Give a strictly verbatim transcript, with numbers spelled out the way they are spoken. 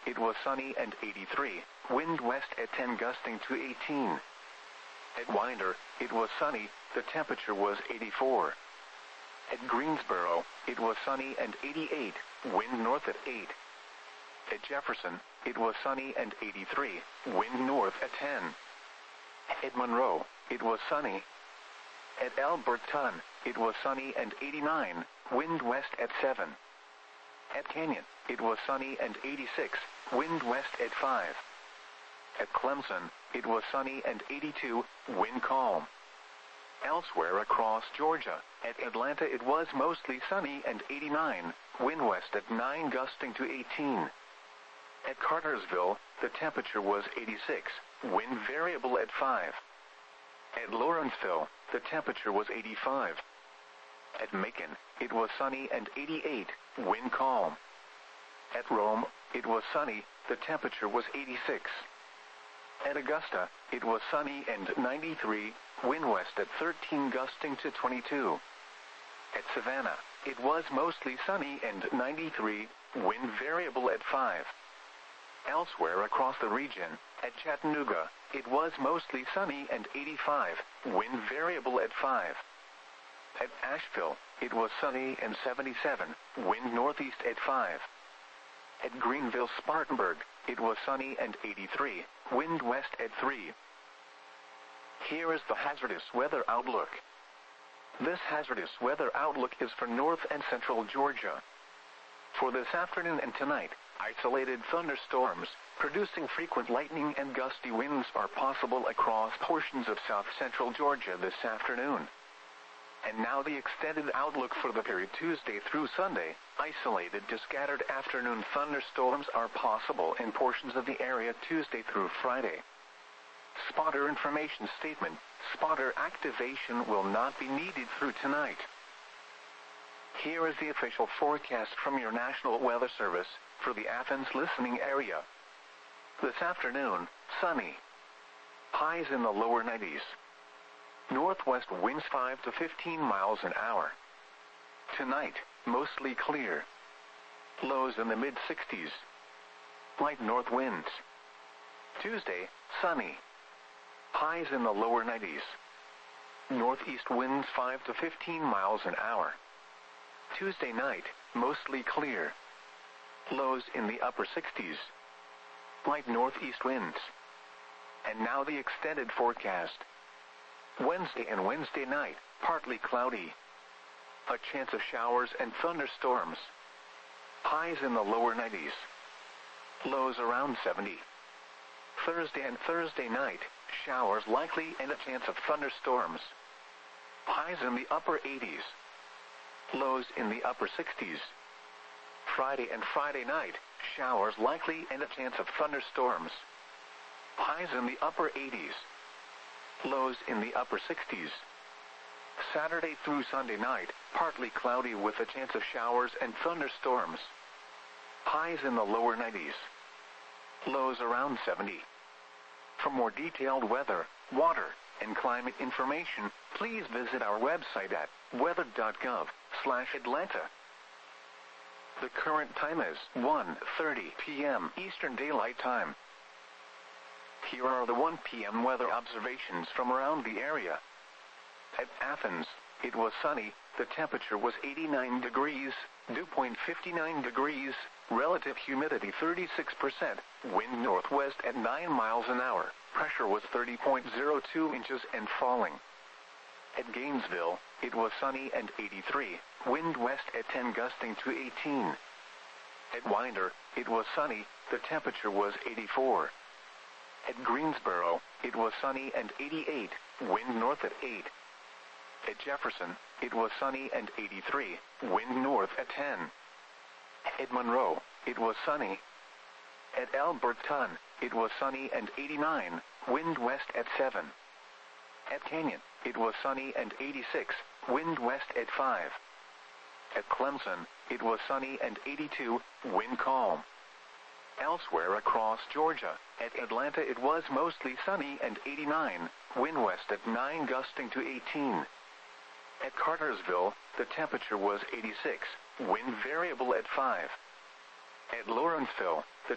it was sunny and eighty-three, wind west at ten gusting to eighteen. At Winder, it was sunny, the temperature was eighty-four. At Greensboro, it was sunny and eighty-eight, wind north at eight. At Jefferson, it was sunny and eighty-three, wind north at ten. At Monroe, it was sunny. At Alberton, it was sunny and eighty-nine, wind west at seven. At Canyon, it was sunny and eighty-six, wind west at five. At Clemson, it was sunny and eighty-two, wind calm. Elsewhere across Georgia, at Atlanta it was mostly sunny and eighty-nine, wind west at nine gusting to eighteen. At Cartersville, the temperature was eighty-six, wind variable at five. At Lawrenceville, the temperature was eighty-five. At Macon, it was sunny and eighty-eight, wind calm. At Rome, it was sunny, the temperature was eighty-six. At Augusta, it was sunny and ninety-three, wind west at thirteen gusting to twenty-two. At Savannah, it was mostly sunny and ninety-three, wind variable at five. Elsewhere across the region, at Chattanooga, it was mostly sunny and eighty-five, wind variable at five. At Asheville, it was sunny and seventy-seven, wind northeast at five. At Greenville-Spartanburg, it was sunny and eighty-three, wind west at three. Here is the hazardous weather outlook. This hazardous weather outlook is for north and central Georgia. For this afternoon and tonight, isolated thunderstorms, producing frequent lightning and gusty winds are possible across portions of south-central Georgia this afternoon. And now the extended outlook for the period Tuesday through Sunday. Isolated to scattered afternoon thunderstorms are possible in portions of the area Tuesday through Friday. Spotter information statement. Spotter activation will not be needed through tonight. Here is the official forecast from your National Weather Service for the Athens listening area. This afternoon, sunny. Highs in the lower nineties. Northwest winds five to fifteen miles an hour. Tonight, mostly clear. Lows in the mid-sixties. Light north winds. Tuesday, sunny. Highs in the lower nineties. Northeast winds five to fifteen miles an hour. Tuesday night, mostly clear. Lows in the upper sixties. Light northeast winds. And now the extended forecast. Wednesday and Wednesday night, partly cloudy. A chance of showers and thunderstorms. Highs in the lower nineties. Lows around seventy. Thursday and Thursday night, showers likely and a chance of thunderstorms. Highs in the upper eighties. Lows in the upper sixties. Friday and Friday night, showers likely and a chance of thunderstorms. Highs in the upper eighties. Lows in the upper sixties. Saturday through Sunday night, partly cloudy with a chance of showers and thunderstorms. Highs in the lower nineties. Lows around seventy. For more detailed weather, water, and climate information, please visit our website at weather dot gov slash Atlanta. The current time is one thirty p m Eastern Daylight Time. Here are the one p m weather observations from around the area. At Athens, it was sunny, the temperature was eighty-nine degrees, dew point fifty-nine degrees, relative humidity thirty-six percent, wind northwest at nine miles an hour, pressure was thirty point zero two inches and falling. At Gainesville, it was sunny and eighty-three, wind west at ten gusting to eighteen. At Winder, it was sunny, the temperature was eighty-four. At Greensboro, it was sunny and eighty-eight, wind north at eight. At Jefferson, it was sunny and eighty-three, wind north at ten. At Monroe, it was sunny. At Alberton, it was sunny and eighty-nine, wind west at seven. At Canyon, it was sunny and eighty-six, wind west at five. At Clemson, it was sunny and eighty-two, wind calm. Elsewhere across Georgia, at Atlanta it was mostly sunny and eighty-nine, wind west at nine gusting to eighteen. At Cartersville, the temperature was eighty-six, wind variable at five. At Lawrenceville,